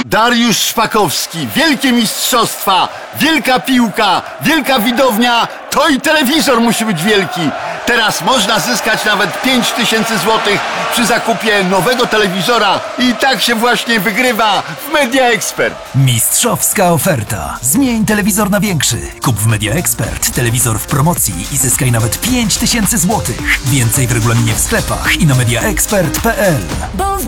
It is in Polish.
Dariusz Szpakowski, wielkie mistrzostwa, wielka piłka, wielka widownia, to i telewizor musi być wielki. Teraz można zyskać nawet 5000 złotych przy zakupie nowego telewizora i tak się właśnie wygrywa w Media Expert. Mistrzowska oferta. Zmień telewizor na większy. Kup w Media Expert telewizor w promocji i zyskaj nawet 5000 złotych. Więcej w regulaminie w sklepach i na mediaexpert.pl.